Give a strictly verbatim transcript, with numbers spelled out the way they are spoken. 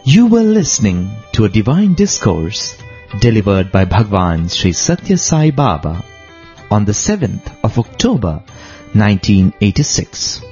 You were listening to a divine discourse delivered by Bhagwan Sri Satya Sai Baba on the seventh of October nineteen eighty-six.